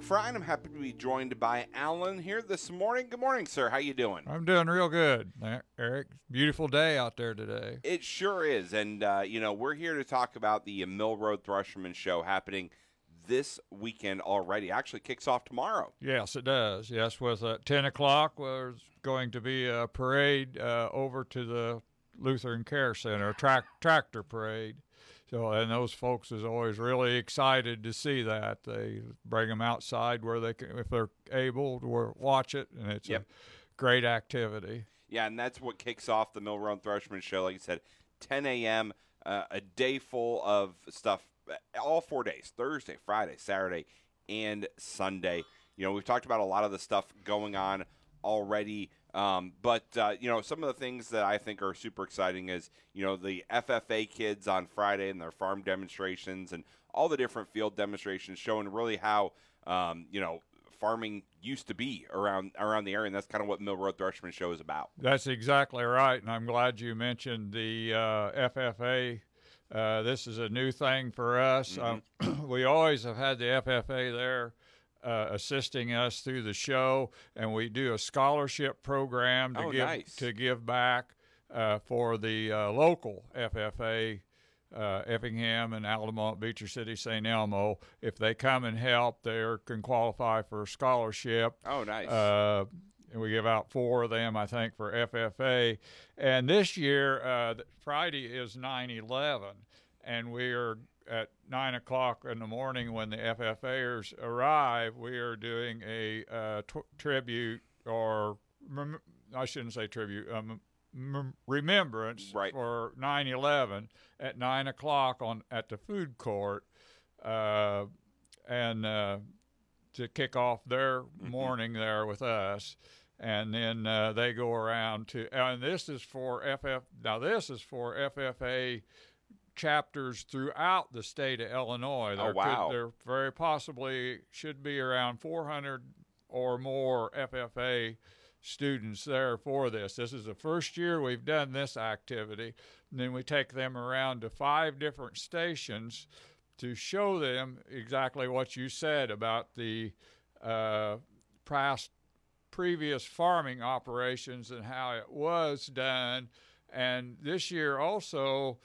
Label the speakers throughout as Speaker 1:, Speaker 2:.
Speaker 1: Fry, and I'm happy to be joined by Alan here this morning. Good morning, sir. How you doing?
Speaker 2: I'm doing real good, Eric. Beautiful day out there today.
Speaker 1: It sure is, and we're here to talk about the Mill Road Thresherman Show happening this weekend already. Actually kicks off tomorrow.
Speaker 2: Yes, it does. Yes, with 10 o'clock, there's going to be a parade over to the Lutheran Care Center, a tractor parade. So, and those folks is always really excited to see that. They bring them outside where they can, if they're able, to watch it, and it's a great activity.
Speaker 1: Yeah, and that's what kicks off the Mill Road Thresherman Show. Like you said, 10 a.m., a day full of stuff, all 4 days, Thursday, Friday, Saturday, and Sunday. You know, we've talked about a lot of the stuff going on already. But some of the things that I think are super exciting is, the FFA kids on Friday and their farm demonstrations and all the different field demonstrations showing really how, farming used to be around the area. And that's kind of what Mill Road Thresherman Show is about.
Speaker 2: That's exactly right. And I'm glad you mentioned the FFA. This is a new thing for us.
Speaker 1: Mm-hmm.
Speaker 2: We always have had the FFA there. Assisting us through the show, and we do a scholarship program to give back for the local FFA, Effingham and Altamont, Beecher City, St. Elmo. If they come and help, they can qualify for a scholarship.
Speaker 1: Oh, nice.
Speaker 2: And we give out 4 of them, I think, for FFA. And this year, Friday is 9/11, and we are at 9 o'clock in the morning when the FFAers arrive. We are doing a tribute, or I shouldn't say tribute, remembrance for 9/11 at 9 o'clock at the food court, and to kick off their morning there with us. And then they go around and this is for FFA chapters throughout the state of Illinois. There very possibly should be around 400 or more FFA students there for this. This is the first year we've done this activity. And then we take them around to 5 different stations to show them exactly what you said about the previous farming operations and how it was done. And this year also,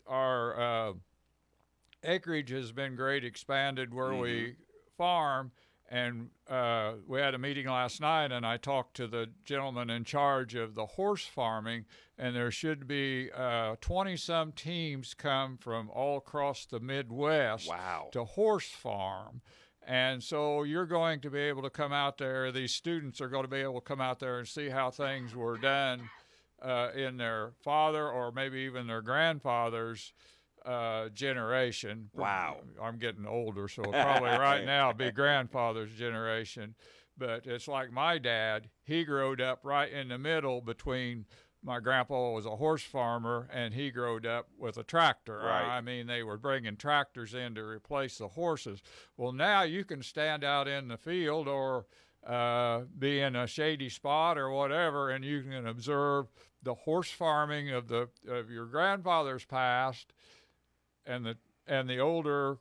Speaker 2: our acreage has been great expanded where we farm, and we had a meeting last night, and I talked to the gentleman in charge of the horse farming, and there should be 20-some teams come from all across the Midwest to horse farm. And so you're going to be able to come out there, these students are going to be able to come out there and see how things were done in their father or maybe even their grandfather's generation.
Speaker 1: Wow.
Speaker 2: I'm getting older, so probably right now it'll be grandfather's generation. But it's like my dad, he growed up right in the middle between my grandpa was a horse farmer, and he growed up with a tractor.
Speaker 1: Right.
Speaker 2: I mean, they were bringing tractors in to replace the horses. Well, now you can stand out in the field or be in a shady spot or whatever, and you can observe the horse farming of your grandfather's past, and the older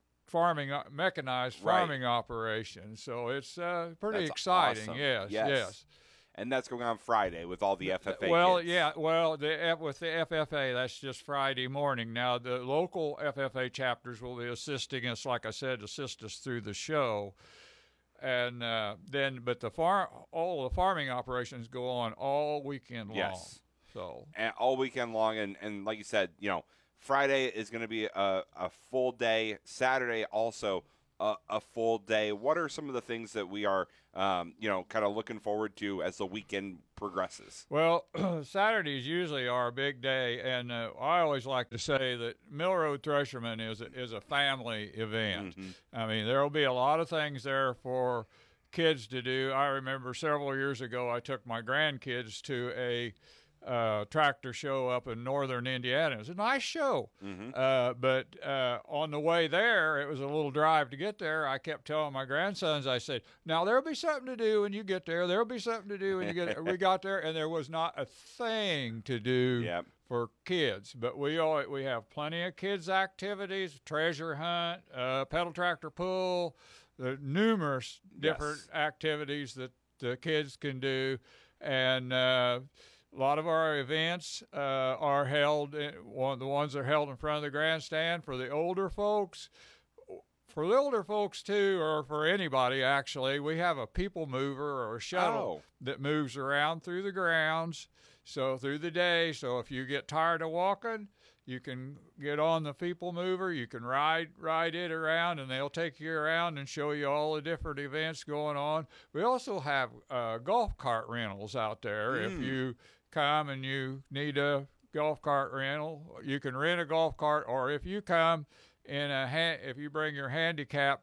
Speaker 2: mechanized farming operation. So it's pretty exciting.
Speaker 1: Awesome.
Speaker 2: Yes.
Speaker 1: And that's going on Friday with all the FFA kids.
Speaker 2: With the FFA, that's just Friday morning. Now, the local FFA chapters will be assisting us, like I said, assist us through the show. And but all the farming operations go on all weekend long.
Speaker 1: Yes.
Speaker 2: So.
Speaker 1: And all weekend long, and like you said, Friday is going to be a full day. Saturday also a full day. What are some of the things that we are, kind of looking forward to as the weekend progresses?
Speaker 2: Well, Saturdays usually are a big day, and I always like to say that Mill Road Thresherman is a family event. I mean, there will be a lot of things there for kids to do. I remember several years ago I took my grandkids to a tractor show up in northern Indiana. It was a nice show. But on the way there, it was a little drive to get there. I kept telling my grandsons, I said, now there'll be something to do when you get there. There'll be something to do when you get there. We got there, and there was not a thing to do for kids. But we have plenty of kids' activities, treasure hunt, pedal tractor pull, the numerous different
Speaker 1: Yes.
Speaker 2: activities that the kids can do, and a lot of our events are held. The ones that are held in front of the grandstand for the older folks. For the older folks too, or for anybody actually, we have a people mover or a shuttle that moves around through the grounds, so through the day. So if you get tired of walking, you can get on the people mover. You can ride it around, and they'll take you around and show you all the different events going on. We also have golf cart rentals out there. If you come and you need a golf cart rental, you can rent a golf cart, or if you come if you bring your handicap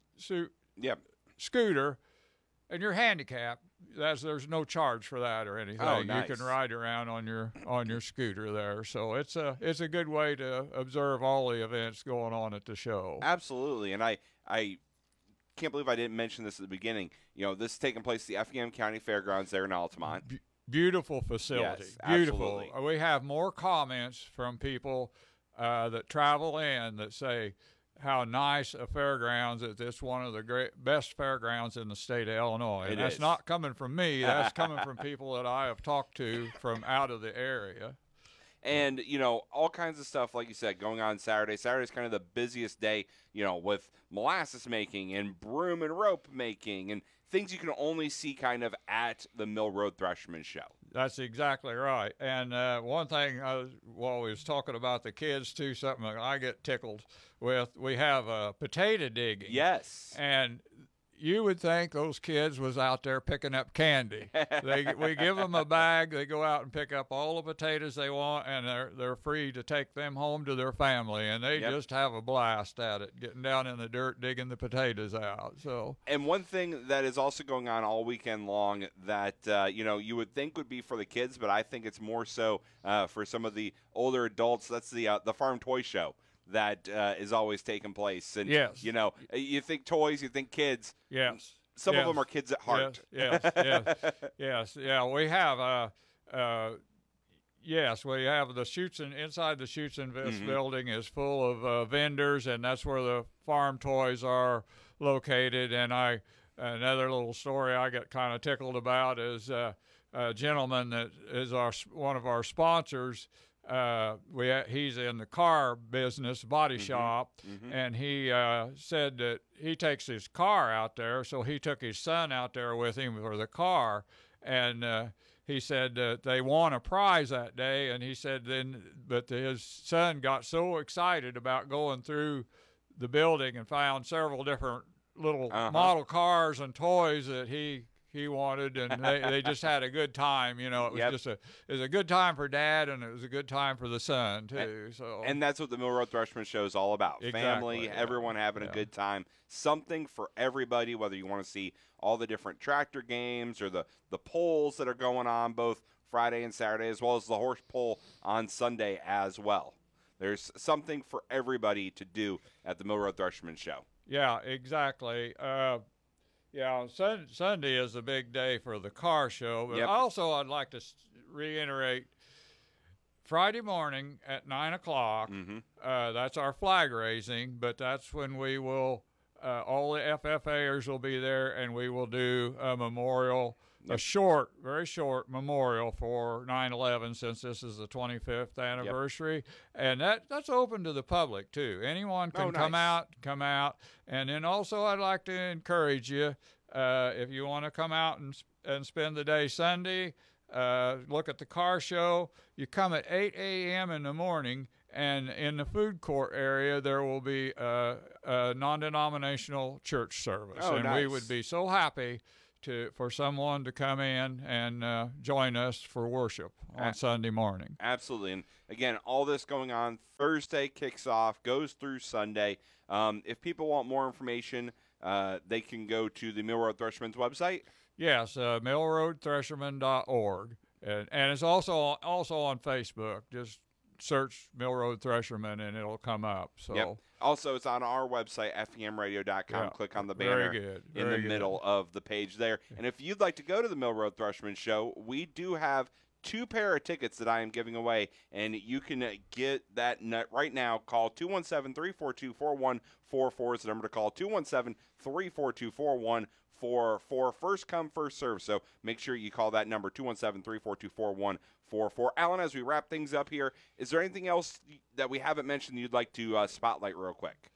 Speaker 2: scooter and you're handicapped, there's no charge for that or anything.
Speaker 1: Oh, nice.
Speaker 2: You can ride around on your scooter there. So it's a good way to observe all the events going on at the show.
Speaker 1: Absolutely, and I can't believe I didn't mention this at the beginning. This is taking place at the Effingham County Fairgrounds there in Altamont.
Speaker 2: Beautiful facility.
Speaker 1: Yes,
Speaker 2: beautiful.
Speaker 1: absolutely.
Speaker 2: We have more comments from people that travel in that say how nice a fairgrounds is. It's one of the best fairgrounds in the state of Illinois. And that's not coming from me. That's coming from people that I have talked to from out of the area.
Speaker 1: And, all kinds of stuff, like you said, going on Saturday. Saturday's kind of the busiest day, with molasses making and broom and rope making and things you can only see kind of at the Mill Road Thresherman Show.
Speaker 2: That's exactly right. And one thing, while we was talking about the kids, too, something that I get tickled with, we have potato digging.
Speaker 1: Yes.
Speaker 2: And you would think those kids was out there picking up candy. We give them a bag. They go out and pick up all the potatoes they want, and they're free to take them home to their family. And they just have a blast at it, getting down in the dirt, digging the potatoes out.
Speaker 1: And one thing that is also going on all weekend long that, you would think would be for the kids, but I think it's more so for some of the older adults. That's the Farm Toy Show that is always taking place. And,
Speaker 2: yes.
Speaker 1: You think toys, you think kids.
Speaker 2: Yes.
Speaker 1: Some of them are kids at heart.
Speaker 2: Yes. Yeah, we have we have the inside the Schutzenvest building is full of vendors, and that's where the farm toys are located. And another little story I get kind of tickled about is a gentleman that is one of our sponsors. He's in the car business, body shop, and he said that he takes his car out there, so he took his son out there with him for the car, and he said that they won a prize that day, and he said but his son got so excited about going through the building and found several different little model cars and toys that he wanted, and they just had a good time. It was it was a good time for Dad, and it was a good time for the son too.
Speaker 1: And that's what the Mill Road Thresherman Show is all about.
Speaker 2: Exactly,
Speaker 1: Family, everyone having a good time. Something for everybody, whether you want to see all the different tractor games or the polls that are going on both Friday and Saturday, as well as the horse poll on Sunday as well. There's something for everybody to do at the Mill Road Thresherman Show.
Speaker 2: Yeah, exactly. Sunday is a big day for the car show, but also I'd like to reiterate Friday morning at 9 o'clock. That's our flag raising, but that's when we will, all the FFAers will be there, and we will do a memorial, very short memorial for 9/11, since this is the 25th anniversary. And that's open to the public too. Anyone can come out. And then also I'd like to encourage you, if you want to come out and spend the day Sunday, look at the car show. You come at 8 a.m. in the morning, and in the food court area there will be a non-denominational church service. We would be so happy for someone to come in and join us for worship on Sunday morning.
Speaker 1: Absolutely. And again, all this going on Thursday, kicks off, goes through Sunday. If people want more information, they can go to the Mill Road Thresherman's website.
Speaker 2: Yes, millroadthresherman.org. And it's also on Facebook. Just search Mill Road Thresherman and it'll come up. So
Speaker 1: Also, it's on our website, FEMradio.com. Click on the banner in the middle of the page there. And if you'd like to go to the Mill Road Thresherman Show, we do have 2 pair of tickets that I am giving away, and you can get that right now. Call 217-342-4144 is the number to call, 217-342-4144. First come, first serve. So make sure you call that number, 217-342-4144. Alan, as we wrap things up here, is there anything else that we haven't mentioned you'd like to spotlight real quick?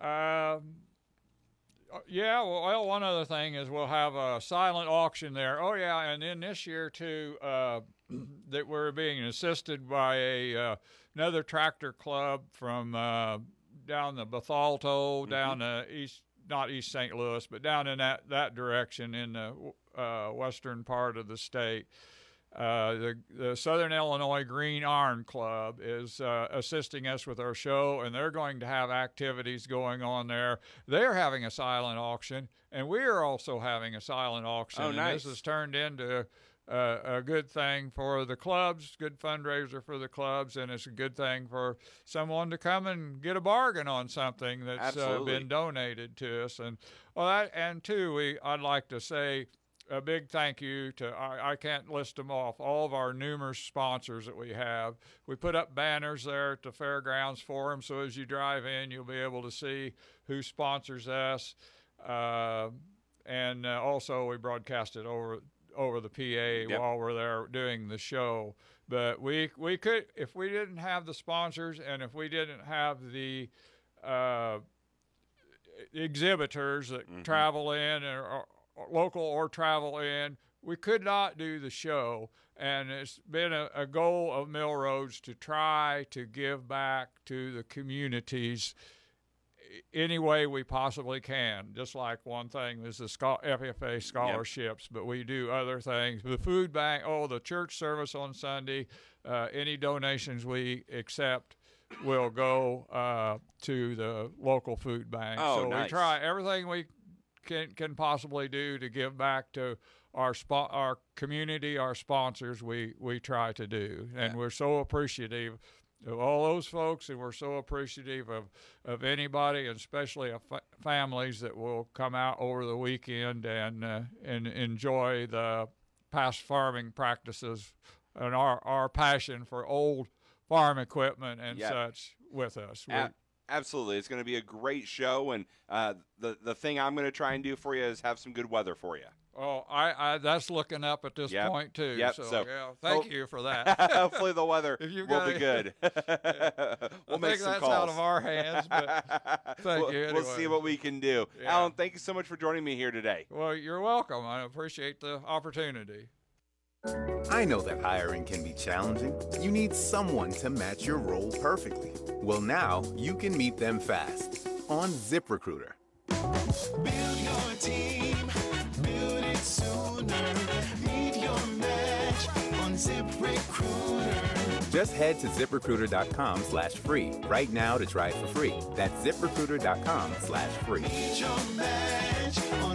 Speaker 2: Yeah, well, one other thing is we'll have a silent auction there. Oh, yeah, and then this year, too, that we're being assisted by another tractor club from down the Bethalto, down the not East St. Louis, but down in that direction in the western part of the state. The Southern Illinois Green Iron Club is assisting us with our show, and they're going to have activities going on there. They're having a silent auction, and we're also having a silent auction.
Speaker 1: Oh, nice.
Speaker 2: And this has turned into a good thing for the clubs, good fundraiser for the clubs, and it's a good thing for someone to come and get a bargain on something that's been donated to us. And I'd like to say a big thank you to, I can't list them off, all of our numerous sponsors that we have. We put up banners there at the fairgrounds for them, so as you drive in, you'll be able to see who sponsors us. And also we broadcast it over the PA while we're there doing the show. But we could, if we didn't have the sponsors and if we didn't have the exhibitors that travel in or local or travel in, we could not do the show. And it's been a goal of Mill Roads to try to give back to the communities any way we possibly can. Just like one thing is the FFA scholarships, but we do other things. The food bank, the church service on Sunday, any donations we accept will go to the local food bank.
Speaker 1: Oh,
Speaker 2: so
Speaker 1: nice.
Speaker 2: We try everything we can possibly do to give back to our community, our sponsors. We try to do, and we're so appreciative of all those folks, and we're so appreciative of anybody, and especially of families that will come out over the weekend and enjoy the past farming practices and our passion for old farm equipment and such with us.
Speaker 1: Absolutely. It's going to be a great show, and the thing I'm going to try and do for you is have some good weather for you.
Speaker 2: Oh, I that's looking up at this point, too.
Speaker 1: Yep.
Speaker 2: So thank you for that.
Speaker 1: Hopefully the weather will be good. We'll make some
Speaker 2: that's
Speaker 1: calls.
Speaker 2: Out of our hands, but thank you anyway.
Speaker 1: We'll see what we can do.
Speaker 2: Yeah.
Speaker 1: Alan, thank you so much for joining me here today.
Speaker 2: Well, you're welcome. I appreciate the opportunity.
Speaker 3: I know that hiring can be challenging. You need someone to match your role perfectly. Well, now you can meet them fast on ZipRecruiter.
Speaker 4: Build your team, build it sooner. Meet your match on ZipRecruiter.
Speaker 3: Just head to ZipRecruiter.com/free right now to try it for free. That's ZipRecruiter.com/free.
Speaker 4: Meet your match on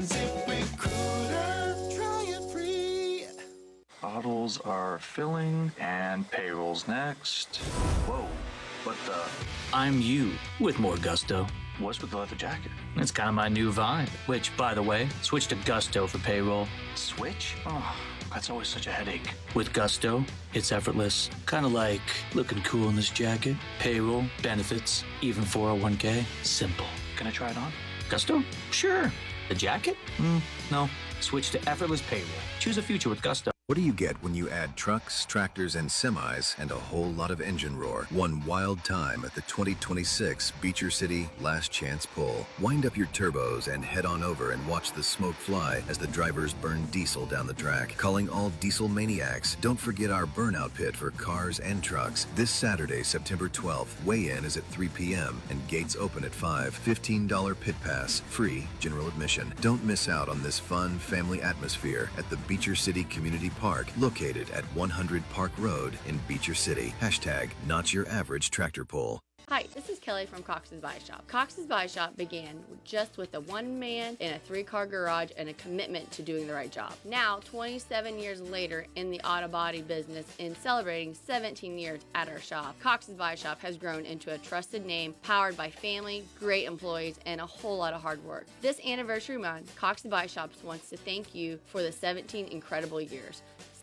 Speaker 4: ZipRecruiter. Try it free.
Speaker 5: Bottles are filling and payroll's next. Whoa, what the?
Speaker 6: I'm you with more gusto.
Speaker 5: What's with the leather jacket?
Speaker 6: It's kind of my new vibe, which, by the way, switch to Gusto for payroll.
Speaker 5: Switch? Oh, that's always such a headache.
Speaker 6: With Gusto, it's effortless. Kind of like looking cool in this jacket, payroll, benefits, even 401k. Simple.
Speaker 5: Can I try it on?
Speaker 6: Gusto? Sure. The jacket? No. Switch to effortless payroll. Choose a future with Gusto.
Speaker 7: What do you get when you add trucks, tractors, and semis and a whole lot of engine roar? One wild time at the 2026 Beecher City Last Chance Pull. Wind up your turbos and head on over and watch the smoke fly as the drivers burn diesel down the track. Calling all diesel maniacs. Don't forget our burnout pit for cars and trucks. This Saturday, September 12th, weigh-in is at 3 p.m. and gates open at 5. $15 pit pass, free general admission. Don't miss out on this fun family atmosphere at the Beecher City Community Park, located at 100 Park Road in Beecher City. Hashtag not your average tractor pull.
Speaker 8: Hi, this is Kelly from Cox's Body Shop. Cox's Body Shop began just with a one-man in a three-car garage and a commitment to doing the right job. Now, 27 years later in the auto body business and celebrating 17 years at our shop, Cox's Body Shop has grown into a trusted name powered by family, great employees, and a whole lot of hard work. This anniversary month, Cox's Body Shop wants to thank you for the 17 incredible years.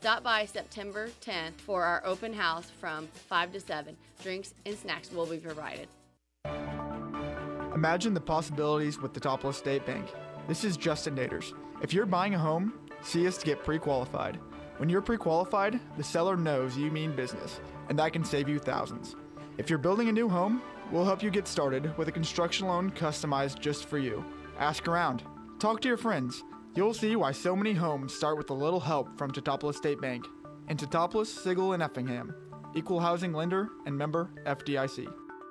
Speaker 8: Stop by September 10th for our open house from 5 to 7. Drinks and snacks will be provided.
Speaker 9: Imagine the possibilities with Teutopolis State Bank. This is Justin Naders. If you're buying a home, see us to get pre-qualified. When you're pre-qualified, the seller knows you mean business, and that can save you thousands. If you're building a new home, we'll help you get started with a construction loan customized just for you. Ask around. Talk to your friends. You'll see why so many homes start with a little help from Teutopolis State Bank. In Teutopolis, Sigel, and Effingham. Equal housing lender and member FDIC.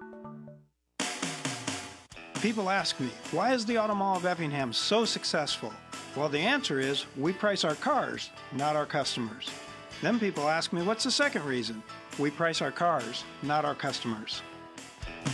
Speaker 10: People ask me, why is the Auto Mall of Effingham so successful? Well, the answer is we price our cars, not our customers. Then people ask me, what's the second reason? We price our cars, not our customers.